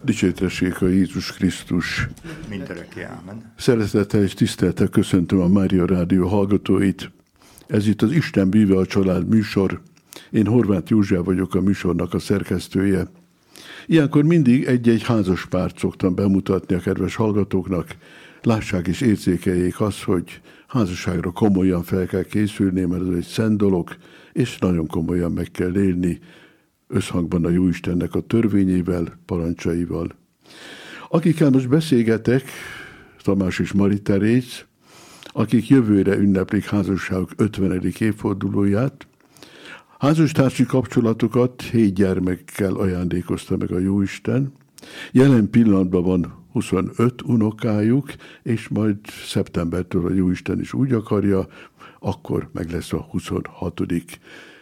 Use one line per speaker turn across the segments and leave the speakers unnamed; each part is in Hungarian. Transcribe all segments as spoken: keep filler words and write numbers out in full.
Dicsértessék a Jézus Krisztus.
Mindörökké, ámen.
Szeretettel és tisztelettel köszöntöm a Mária Rádió hallgatóit. Ez itt az Isten bíve a család műsor. Én Horváth József vagyok, a műsornak a szerkesztője. Ilyenkor mindig egy-egy házas párt szoktam bemutatni a kedves hallgatóknak. Lássák és érzékeljék azt, hogy házasságra komolyan fel kell készülni, mert ez egy szent dolog, és nagyon komolyan meg kell élni, összhangban a Jóistennek a törvényével, parancsaival. Akikkel most beszélgetek, Tamás és Mari Teréz, akik jövőre ünneplik házasságuk ötvenedik évfordulóját. Házastársi kapcsolatokat hét gyermekkel ajándékozta meg a Jóisten. Jelen pillanatban van huszonöt unokájuk, és majd szeptembertől a Jóisten is úgy akarja, akkor meg lesz a huszonhatodik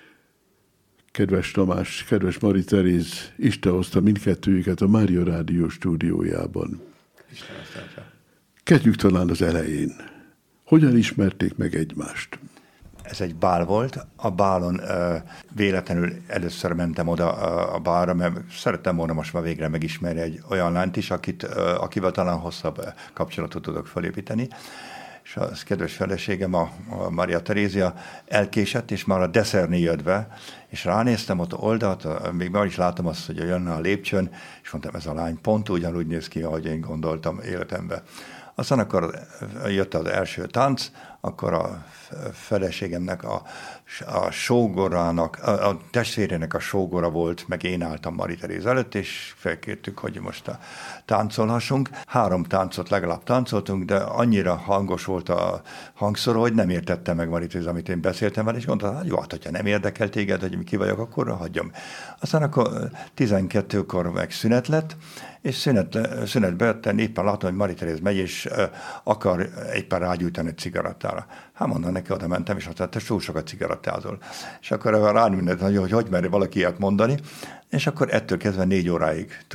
Kedves Tamás, kedves Mari Teréz, Isten hozta mindkettőjüket a Mária Rádió stúdiójában. Kezdjük talán az elején. Hogyan ismerték meg egymást?
Ez egy bál volt. A bálon uh, véletlenül először mentem oda uh, a bálra, mert szerettem volna most már végre megismerni egy olyan lányt is, akit, uh, akivel talán hosszabb uh, kapcsolatot tudok felépíteni. És az kedves feleségem, a, a Maria Terézia elkésett, és már a desszernél jött be, és ránéztem ott oldalt, még már is látom azt, hogy jönne a lépcsőn, és mondtam, ez a lány pont ugyanúgy néz ki, ahogy én gondoltam életemben. Aztán akkor jött az első tánc, akkor a feleségemnek, a, a sógorának, a, a testvérének a sógora volt, meg én álltam Mari Teréz előtt, és felkértük, hogy most a táncolhassunk. Három táncot legalább táncoltunk, de annyira hangos volt a hangszóró, hogy nem értette meg Mari Teréz, amit én beszéltem vele, és mondta, hogy jó, hát, hogyha nem érdekel téged, hogy ki vagyok, akkor hagyjam. Aztán akkor tizenkettőkor meg szünet lett, és szünet, szünetbe jöttem, éppen látom, hogy Mari Teréz megy, és uh, akar éppen rágyújtani egy cigarettára. Hát mondom, neki oda mentem, és azt mondta, te túl sokat cigarettázol. És akkor rágyújtani, hogy hogy merje valaki ilyet mondani, és akkor ettől kezdve négy óráig